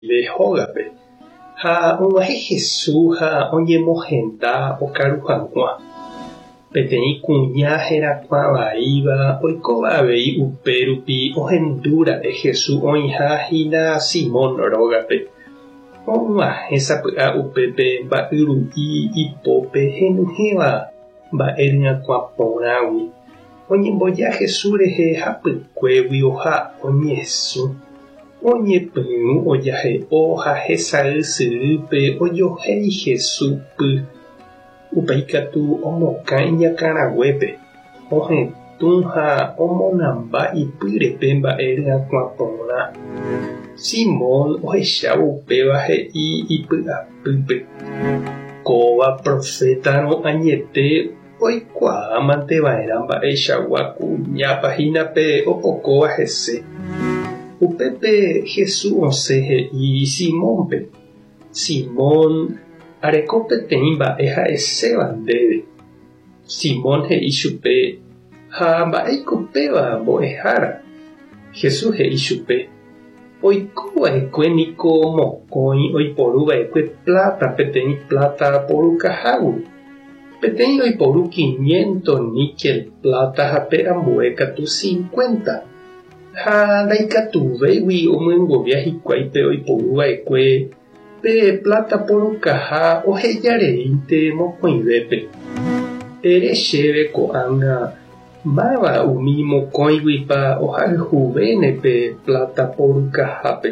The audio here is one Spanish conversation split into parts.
Hógape. Ha og̃uahẽ Jesús ha oñemohenda okaru hag̃ua. Peteĩ kuña herakuã vaíva oikóva avei upérupi ohendúra'e Jesús oĩhahína Simón rógape. Og̃uahẽ sapy'a upépe mba'yru'i ipópe henyhẽva mba'eryakua porãgui. Oñemboja Jesús rehe hapykuégui oha oñesũ. Oñepyrũ ojahe'o ha hesay syrype ojohéi Jesús py. Upéi katu omokã iñakãraguépe. Ohetũ ha omonamba ipyrepe mba'eryakua porã. Simón ohechávo upéva he'i ipy'apýpe. Kóva profétarõ añete oikuaamanteva'erã mba'eichagua kuñapahínape opokóva hese. Upépe Jesús osẽ he'i Simónpe. Simón areko peteĩ mba'e ha'eséva ndéve. Simón he'i chupe: ha mba'éiko péva mbo'ehára. Jesús he'i chupe: oikova'ekue niko mokõi oiporuva'ekue plata peteĩ plata porukahágui. Peteĩ oiporu 500 níquel plata ha pe ambue katu 50. Ha ndaikatuvéigui omynguvia hikuái pe oiporuva'ekue pe plata porukaha ohejareínte mokõivépe. Ere chéve ko'ág̃a máva umi mokõiguipa ohayhuvéne pe plata porukahápe.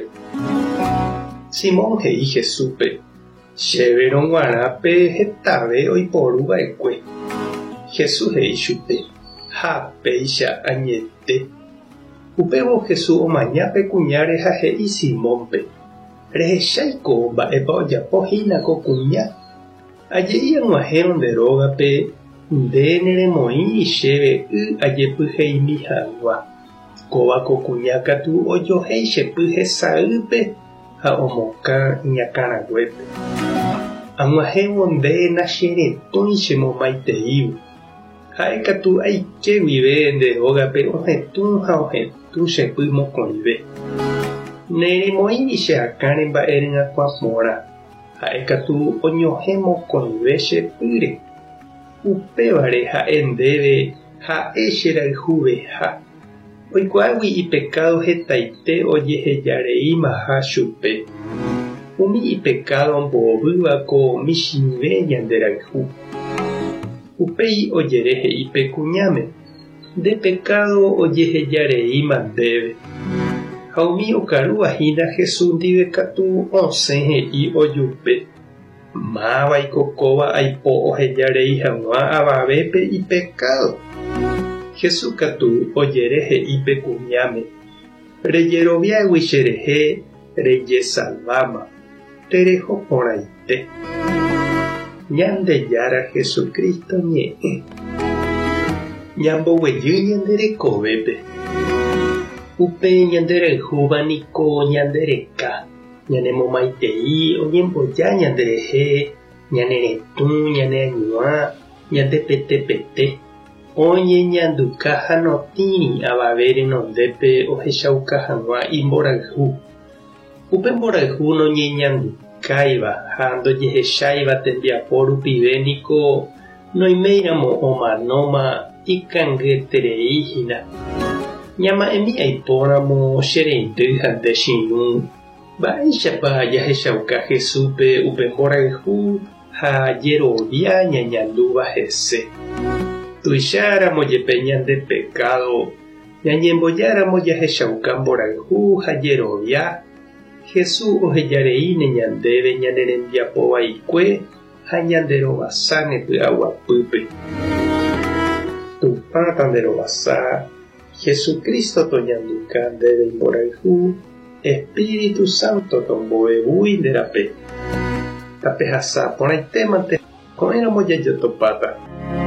Simón he'i Jesúspe: chéverõ g̃uarã pe hetave oiporuva'ekue. Jesús he'i chupe: ha péicha añete. Upévo Jesús omaña pe kuñáre ha he'i Simónpe: rehecháiko mba'épa ojapohína ko kuña. Aje'i ag̃uahẽ ronde rógape nde neremoĩ chéve y ajepyheimi hag̃ua. Kóva ko kuña katu ojohéi chepy hesayýpe ha omokã iñakãraguépe. Ag̃uahẽvo nde nacheretũi chemomaiteívo. Ha'e katu aike guive nde rógape ohetũ ha ohetũ chepy mokõive. Neremoĩ che akãre mba'eryakua porã. Ha'e katu oñohẽ mokõive chepýre. Upévare ha'e ndéve ha'e che rayhuveha. Oikuaágui ipecado hetaite ojehejareímaha chupe. Umi ipecado mbovýva ko michĩve ñande rayhu. Upéi ojerehe'ípe kuñáme: nde pecado ojehejareíma ndéve. Ha umi okaruvahína Jesús ndive katu osẽ he'i ojupe: mávako kóva aipo ohejarei hag̃ua avavépe ipecado. Jesús katu ojerehe'ípe kuñáme: rejeroviágui cherehe rejesalváma. Tereho porãite. Ñandejára Jesucristo ñe'ẽ. Ñamboguejy ñande rekovépe. Upe ñande rayhúva niko ñande reka. Ñanemomaitei oñemboja ñande rehe, ñane retũ, ñane añuã, ñande pete. Oñeñanduka ha notĩri avave renondépe ohechauka hag̃ua imborayhu. Upe mborayhu noñeñandukáiva ha ndojehecháiva tembiapo rupive niko noiméramo omanóma ikangyetereihína. Ñama'ẽmi aipóramo chereindy ha nde chiũ. Mba'éichapa jahechauka Jesúspe upe mborayhu ha jerovia ñañandúva hese. Tuicharamo jepe ñande pecado ñañembojáramo jahechauka mborayhu ha jerovia. Jesús ohejareíne ñandéve ñane rembiapo vaikue ha ñande rovasãne py'aguapýpe. Tupãta nde rovasa Jesucristo toñanduka ndéve imborayhu. Espíritu Santo tombovevúi nde rape. Tapehasa porãitémante ko'ẽramo jajotopáta.